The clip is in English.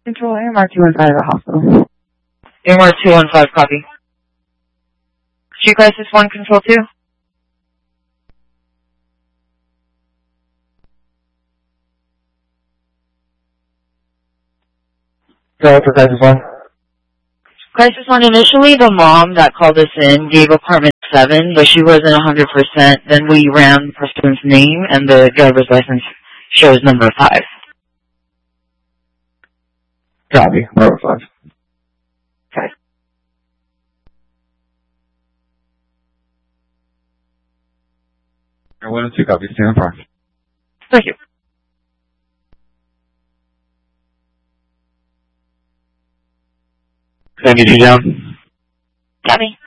Control AMR 215 at the hospital. AMR 215, copy. Street Crisis 1, Control 2. Go for Crisis 1. Crisis 1, initially the mom that called us in gave apartment 7, but she wasn't 100%. Then we ran the person's name, and the driver's license shows number 5. Copy. Number 5. Okay. I 1 and 2 copies. Stand on par. Thank you. Can I get you down? Copy.